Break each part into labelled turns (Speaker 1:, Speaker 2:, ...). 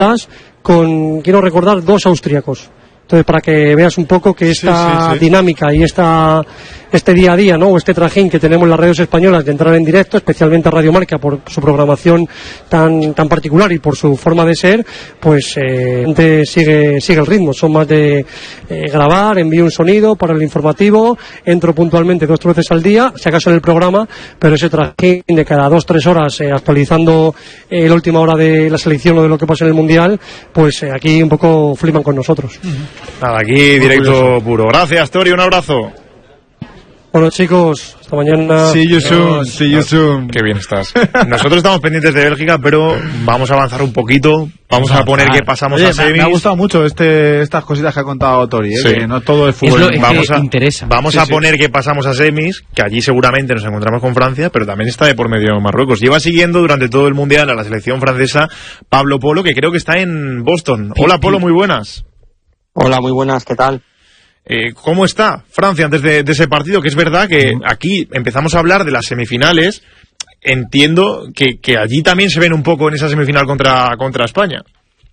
Speaker 1: con, quiero recordar, 2 austríacos. Entonces, para que veas un poco que esta dinámica y este día a día, ¿no?, o este trajín que tenemos en las radios españolas de entrar en directo, especialmente a Radio Marca por su programación tan particular y por su forma de ser, pues sigue el ritmo. Son más de grabar, envío un sonido para el informativo, entro puntualmente 2 veces al día, si acaso en el programa, pero ese trajín de cada 2-3 horas actualizando la última hora de la selección o de lo que pasa en el Mundial, pues aquí un poco flipan con nosotros.
Speaker 2: Nada, aquí directo puro. Gracias, Tori, un abrazo.
Speaker 1: Bueno, chicos, hasta mañana.
Speaker 3: See you soon.
Speaker 2: Qué bien estás. Nosotros estamos pendientes de Bélgica, pero vamos a avanzar un poquito. Vamos a poner que pasamos a semis.
Speaker 3: Me ha gustado mucho estas cositas que ha contado Tori,
Speaker 2: sí.
Speaker 3: Que no todo es fútbol.
Speaker 2: Vamos a poner que pasamos a semis, que allí seguramente nos encontramos con Francia, pero también está de por medio Marruecos. Lleva siguiendo durante todo el Mundial a la selección francesa Pablo Polo, que creo que está en Boston. Hola, Polo, muy buenas.
Speaker 4: Hola, muy buenas, ¿qué tal?
Speaker 2: ¿Cómo está Francia antes de ese partido? Que es verdad que aquí empezamos a hablar de las semifinales. Entiendo que allí también se ven un poco en esa semifinal contra España.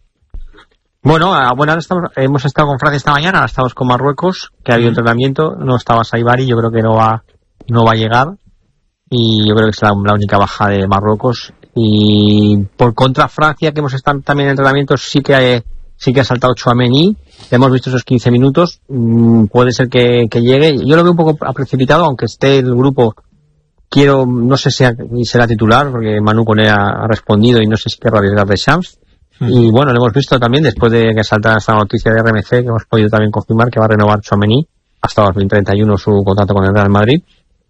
Speaker 4: Bueno, hemos estado con Francia esta mañana, ahora estamos con Marruecos, que ha habido entrenamiento, no estaba Saibari, yo creo que no va a llegar, y yo creo que es la única baja de Marruecos. Y por contra Francia, que hemos estado también en entrenamiento, sí que ha saltado Tchouaméni. Hemos visto esos 15 minutos. Puede ser que llegue. Yo lo veo un poco precipitado, aunque esté el grupo. No sé si será titular, porque Manu Koné ha respondido y no sé si querrá arriesgar de Shams. Y bueno, lo hemos visto también después de que salta esta noticia de RMC, que hemos podido también confirmar que va a renovar Tchouaméni hasta 2031 su contrato con el Real Madrid.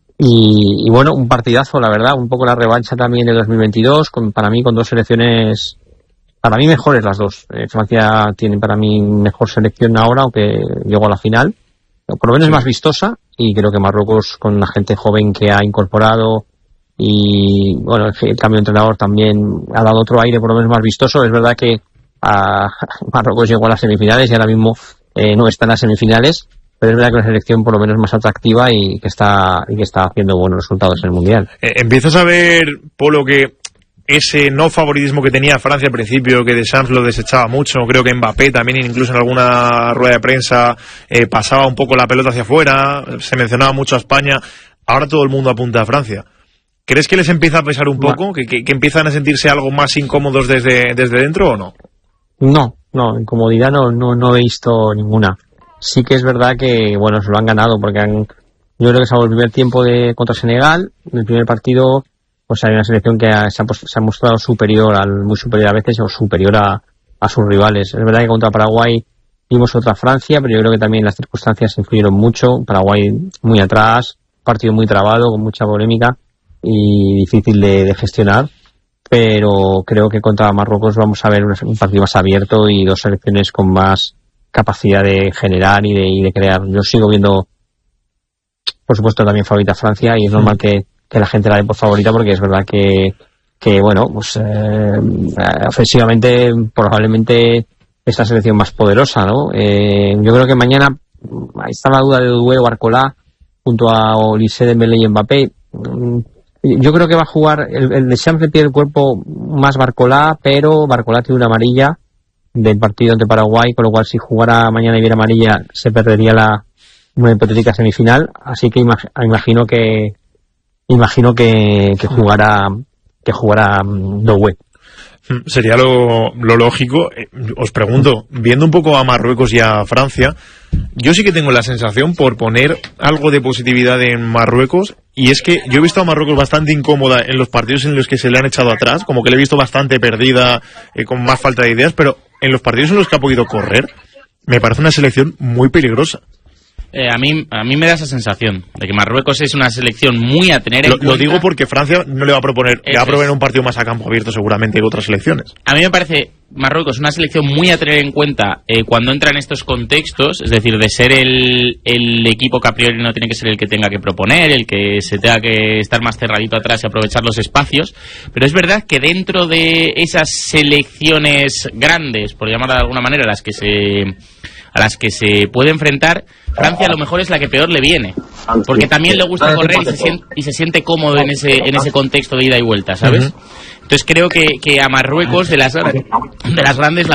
Speaker 4: Y bueno, un partidazo, la verdad. Un poco la revancha también de 2022, para mí con 2 selecciones. Para mí mejores las 2. Francia tiene para mí mejor selección ahora, aunque llegó a la final. Por lo menos es más vistosa, y creo que Marruecos, con la gente joven que ha incorporado, y bueno, el cambio de entrenador también ha dado otro aire por lo menos más vistoso. Es verdad que Marruecos llegó a las semifinales y ahora mismo no está en las semifinales, pero es verdad que la selección por lo menos es más atractiva y que está haciendo buenos resultados en el Mundial.
Speaker 2: Empiezas a ver, Polo, que ese no favoritismo que tenía Francia al principio, que Deschamps lo desechaba mucho, creo que Mbappé también incluso en alguna rueda de prensa pasaba un poco la pelota hacia afuera, se mencionaba mucho a España, ahora todo el mundo apunta a Francia. ¿Crees que les empieza a pesar un poco? ¿Que empiezan a sentirse algo más incómodos desde dentro o no?
Speaker 4: No, incomodidad no he visto ninguna. Sí que es verdad que, bueno, se lo han ganado, porque yo creo que salvo el primer tiempo contra Senegal, en el primer partido, pues hay una selección que se ha mostrado muy superior a veces, o superior a sus rivales. Es verdad que contra Paraguay vimos otra Francia, pero yo creo que también las circunstancias influyeron mucho. Paraguay muy atrás, partido muy trabado, con mucha polémica y difícil de gestionar. Pero creo que contra Marruecos vamos a ver un partido más abierto y 2 selecciones con más capacidad de generar y de crear. Yo sigo viendo, por supuesto, también favorita Francia, y es normal que la gente la dé por favorita, porque es verdad que bueno, pues ofensivamente probablemente es la selección más poderosa, ¿no? Yo creo que mañana ahí está la duda de Doué o Barcola junto a Olise, Dembélé y Mbappé. Yo creo que va a jugar el Deschamps, le pide el cuerpo más Barcola, pero Barcola tiene una amarilla del partido ante Paraguay, con lo cual si jugara mañana y viera amarilla se perdería una hipotética semifinal, así que imagino que jugará Doué.
Speaker 2: Sería lo lógico. Os pregunto, viendo un poco a Marruecos y a Francia, yo sí que tengo la sensación, por poner algo de positividad en Marruecos, y es que yo he visto a Marruecos bastante incómoda en los partidos en los que se le han echado atrás, como que le he visto bastante perdida, con más falta de ideas, pero en los partidos en los que ha podido correr, me parece una selección muy peligrosa.
Speaker 5: A mí me da esa sensación de que Marruecos es una selección muy a tener en cuenta. Lo
Speaker 2: digo porque Francia no le va a proponer, le va a proponer un partido más a campo abierto seguramente que otras selecciones.
Speaker 5: A mí me parece Marruecos una selección muy a tener en cuenta cuando entra en estos contextos, es decir, de ser el equipo que a priori no tiene que ser el que tenga que proponer, el que se tenga que estar más cerradito atrás y aprovechar los espacios, pero es verdad que dentro de esas selecciones grandes, por llamarla de alguna manera, a las que se puede enfrentar, Francia a lo mejor es la que peor le viene, porque también le gusta correr y se siente cómodo en ese contexto de ida y vuelta, ¿sabes? Entonces creo que a Marruecos de las grandes